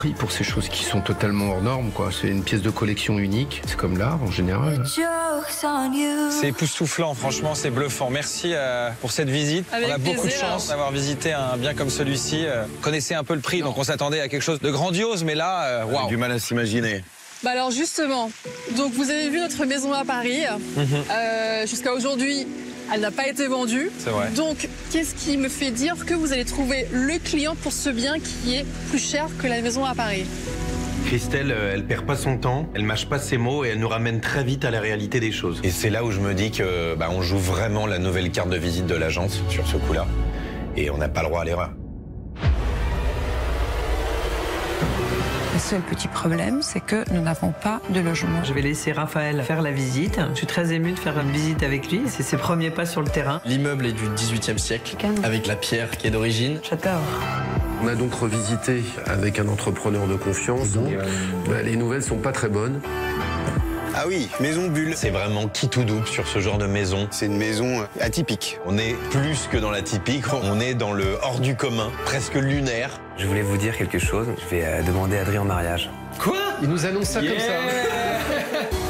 Prix pour ces choses qui sont totalement hors normes, quoi. C'est une pièce de collection unique. C'est comme l'art en général. C'est époustouflant, franchement, c'est bluffant. Merci pour cette visite. Avec on a beaucoup de plaisir. chance d'avoir visité un bien comme celui-ci. Connaissez un peu le prix, donc on s'attendait à quelque chose de grandiose, mais là, waouh. Du mal à s'imaginer. Bah alors justement, donc vous avez vu notre maison à Paris. Jusqu'à aujourd'hui, elle n'a pas été vendue. C'est vrai. Donc, qu'est-ce qui me fait dire que vous allez trouver le client pour ce bien qui est plus cher que la maison à Paris? Christelle, elle perd pas son temps, elle mâche pas ses mots et elle nous ramène très vite à la réalité des choses. Et c'est là où je me dis que on joue vraiment la nouvelle carte de visite de l'agence sur ce coup-là. Et on n'a pas le droit à l'erreur. Le seul petit problème, c'est que nous n'avons pas de logement. Je vais laisser Raphaël faire la visite. Je suis très émue de faire une visite avec lui. C'est ses premiers pas sur le terrain. L'immeuble est du XVIIIe siècle, avec la pierre qui est d'origine. J'adore. On a donc revisité avec un entrepreneur de confiance. Les nouvelles sont pas très bonnes. Ah oui, maison bulle. C'est vraiment qui tout double sur ce genre de maison. C'est une maison atypique. On est plus que dans l'atypique, on est dans le hors du commun, presque lunaire. Je voulais vous dire quelque chose. Je vais demander Adrien en mariage. Quoi? Il nous annonce ça comme ça.